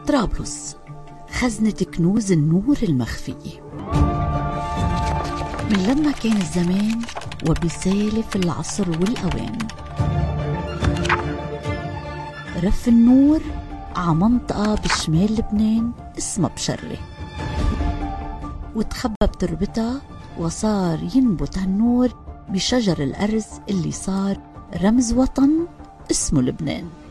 طرابلس خزنة كنوز النور المخفية. من لما كان الزمان وبسالف العصر والأوان، رف النور عمنطقة بشمال لبنان اسمها بشرة، وتخبى بتربتها وصار ينبت هالنور بشجر الأرز اللي صار رمز وطن اسمه لبنان.